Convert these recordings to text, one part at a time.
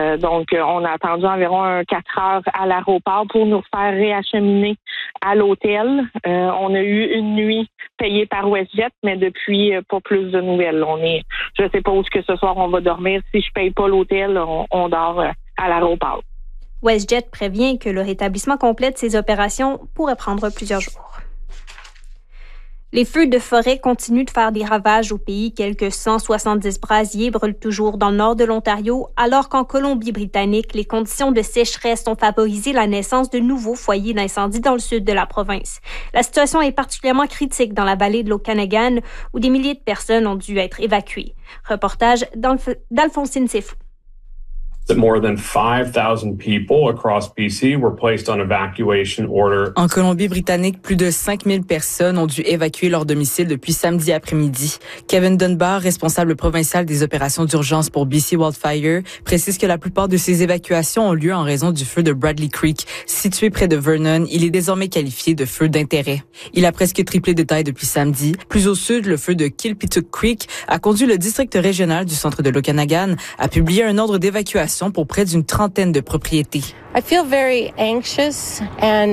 Donc, on a attendu environ 4 heures à l'aéroport pour nous faire réacheminer à l'hôtel. On a eu une nuit payée par WestJet, mais depuis, pas plus de nouvelles. Je sais pas où est-ce que ce soir on va dormir. Si je paye pas l'hôtel, on dort à l'aéroport. WestJet prévient que le rétablissement complet de ces opérations pourrait prendre plusieurs jours. Les feux de forêt continuent de faire des ravages au pays. Quelques 170 brasiers brûlent toujours dans le nord de l'Ontario, alors qu'en Colombie-Britannique, les conditions de sécheresse ont favorisé la naissance de nouveaux foyers d'incendie dans le sud de la province. La situation est particulièrement critique dans la vallée de l'Okanagan, où des milliers de personnes ont dû être évacuées. Reportage d'Alphonsine Sefou. More than 5,000 people across BC were placed on evacuation order. En Colombie-Britannique, plus de 5,000 personnes ont dû évacuer leur domicile depuis samedi après-midi. Kevin Dunbar, responsable provincial des opérations d'urgence pour BC Wildfire, précise que la plupart de ces évacuations ont lieu en raison du feu de Bradley Creek. Situé près de Vernon, il est désormais qualifié de feu d'intérêt. Il a presque triplé de taille depuis samedi. Plus au sud, le feu de Kilpituck Creek a conduit le district régional du centre de l'Okanagan à publier un ordre d'évacuation pour près d'une trentaine de propriétés. I feel very anxious and,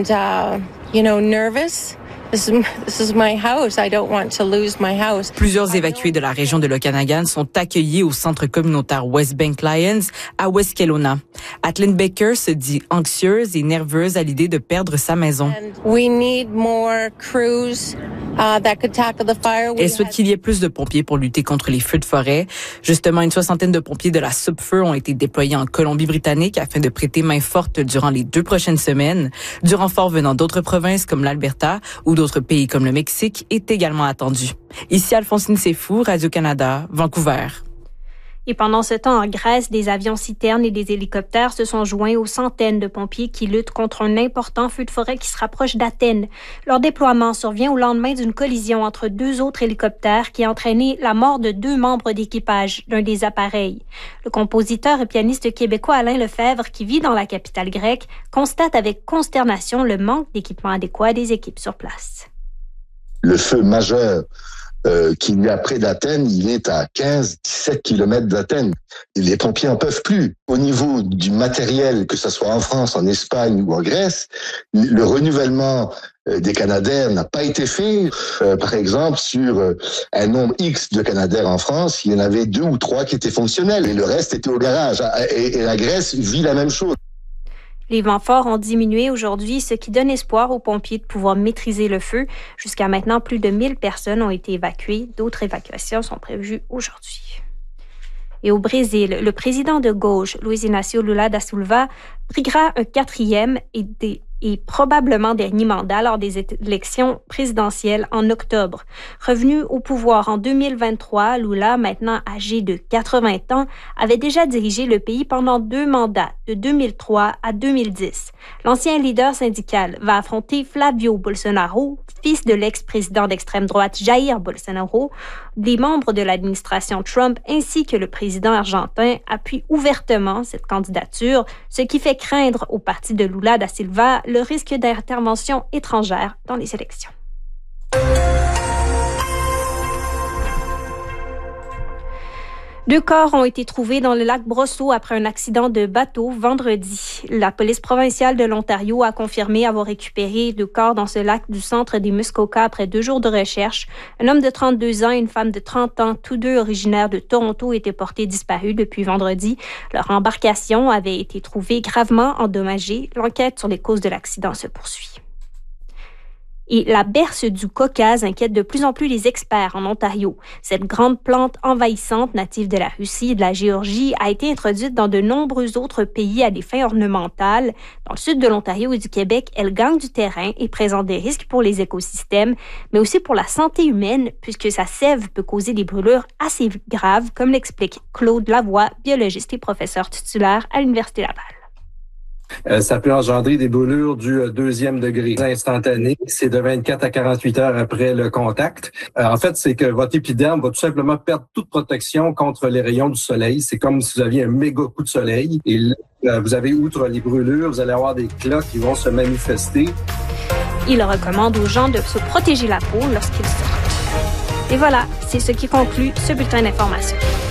nervous. This is my house. I don't want to lose my house. Plusieurs évacués de la région de l'Okanagan sont accueillis au centre communautaire West Bank Lions à West Kelowna. Atlin Baker se dit anxieuse et nerveuse à l'idée de perdre sa maison. We need more crews that could tackle the fire. Elle souhaite qu'il y ait plus de pompiers pour lutter contre les feux de forêt. Justement, une soixantaine de pompiers de la SUPFEUR ont été déployés en Colombie-Britannique afin de prêter main forte durant les 2 prochaines semaines. Du renfort venant d'autres provinces comme l'Alberta ou d'autres pays comme le Mexique est également attendu. Ici Alphonsine Sefou, Radio-Canada, Vancouver. Et pendant ce temps, en Grèce, des avions-citernes et des hélicoptères se sont joints aux centaines de pompiers qui luttent contre un important feu de forêt qui se rapproche d'Athènes. Leur déploiement survient au lendemain d'une collision entre 2 autres hélicoptères qui a entraîné la mort de 2 membres d'équipage d'un des appareils. Le compositeur et pianiste québécois Alain Lefebvre, qui vit dans la capitale grecque, constate avec consternation le manque d'équipement adéquat des équipes sur place. Le feu majeur qu'il y a près d'Athènes, il est à 15-17 kilomètres d'Athènes. Les pompiers n'en peuvent plus. Au niveau du matériel, que ce soit en France, en Espagne ou en Grèce, le renouvellement des Canadair n'a pas été fait. Par exemple, sur un nombre X de Canadair en France, il y en avait 2 ou 3 qui étaient fonctionnels et le reste était au garage. Et la Grèce vit la même chose. Les vents forts ont diminué aujourd'hui, ce qui donne espoir aux pompiers de pouvoir maîtriser le feu. Jusqu'à maintenant, plus de 1000 personnes ont été évacuées. D'autres évacuations sont prévues aujourd'hui. Et au Brésil, le président de gauche, Luiz Inácio Lula da Silva, briguera un 4e et probablement dernier mandat lors des élections présidentielles en octobre. Revenu au pouvoir en 2023, Lula, maintenant âgé de 80 ans, avait déjà dirigé le pays pendant 2 mandats, de 2003 à 2010. L'ancien leader syndical va affronter Flavio Bolsonaro, fils de l'ex-président d'extrême droite Jair Bolsonaro. Des membres de l'administration Trump ainsi que le président argentin appuient ouvertement cette candidature, ce qui fait craindre au parti de Lula da Silva le risque d'intervention étrangère dans les élections. 2 corps ont été trouvés dans le lac Brosseau après un accident de bateau vendredi. La police provinciale de l'Ontario a confirmé avoir récupéré 2 corps dans ce lac du centre des Muskoka après 2 jours de recherche. Un homme de 32 ans et une femme de 30 ans, tous 2 originaires de Toronto, étaient portés disparus depuis vendredi. Leur embarcation avait été trouvée gravement endommagée. L'enquête sur les causes de l'accident se poursuit. Et la berce du Caucase inquiète de plus en plus les experts en Ontario. Cette grande plante envahissante native de la Russie et de la Géorgie a été introduite dans de nombreux autres pays à des fins ornementales. Dans le sud de l'Ontario et du Québec, elle gagne du terrain et présente des risques pour les écosystèmes, mais aussi pour la santé humaine, puisque sa sève peut causer des brûlures assez graves, comme l'explique Claude Lavoie, biologiste et professeur titulaire à l'Université Laval. Ça peut engendrer des brûlures du 2e degré instantané. C'est de 24 à 48 heures après le contact. En fait, c'est que votre épiderme va tout simplement perdre toute protection contre les rayons du soleil. C'est comme si vous aviez un méga coup de soleil. Et là, vous avez, outre les brûlures, vous allez avoir des cloques qui vont se manifester. Il recommande aux gens de se protéger la peau lorsqu'ils sortent. Et voilà, c'est ce qui conclut ce bulletin d'information.